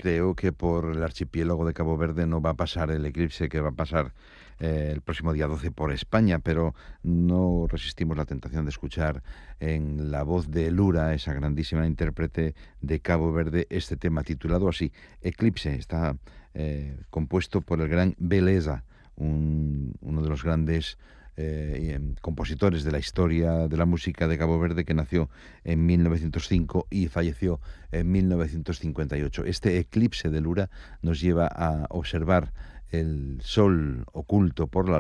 creo que por el archipiélago de Cabo Verde no va a pasar el eclipse que va a pasar el próximo día 12 por España, pero no resistimos la tentación de escuchar en la voz de Lura, esa grandísima intérprete de Cabo Verde, este tema titulado así, Eclipse. Está compuesto por el gran Beleza, uno de los grandes compositores de la historia de la música de Cabo Verde, que nació en 1905 y falleció en 1958. Este eclipse de Lura nos lleva a observar el sol oculto por la